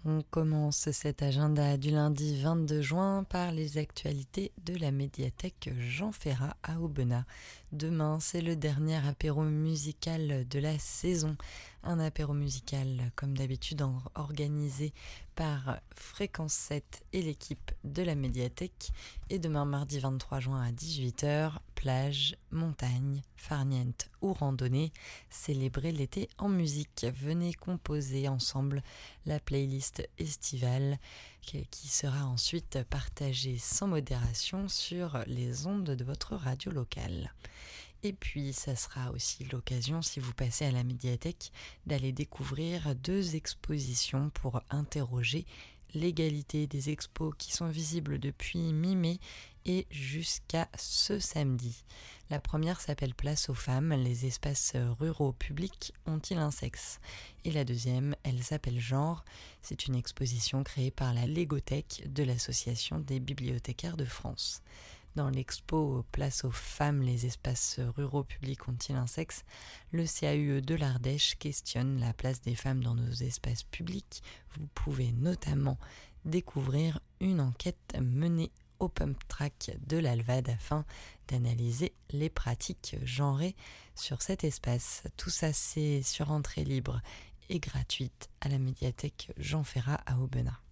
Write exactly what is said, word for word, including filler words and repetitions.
On commence cet agenda du lundi vingt-deux juin par les actualités de la médiathèque Jean Ferrat à Aubenas. Demain, c'est le dernier apéro musical de la saison. Un apéro musical, comme d'habitude, organisé par Fréquence sept et l'équipe de la médiathèque. Et demain, mardi vingt-trois juin à dix-huit heures, plage, montagne, farniente ou randonnée, célébrez l'été en musique. Venez composer ensemble la playlist estivale qui sera ensuite partagée sans modération sur les ondes de votre radio locale. Et puis, ça sera aussi l'occasion, si vous passez à la médiathèque, d'aller découvrir deux expositions pour interroger l'égalité des expos qui sont visibles depuis mi-mai et jusqu'à ce samedi. La première s'appelle Place aux femmes, les espaces ruraux publics ont-ils un sexe ? Et la deuxième, elle s'appelle Genre, c'est une exposition créée par la Légothèque de l'Association des bibliothécaires de France. Dans l'expo Place aux femmes, les espaces ruraux publics ont-ils un sexe ? Le C A U E de l'Ardèche questionne la place des femmes dans nos espaces publics. Vous pouvez notamment découvrir une enquête menée au Pump Track de l'Alvad afin d'analyser les pratiques genrées sur cet espace. Tout ça, c'est sur entrée libre et gratuite à la médiathèque Jean Ferrat à Aubenas.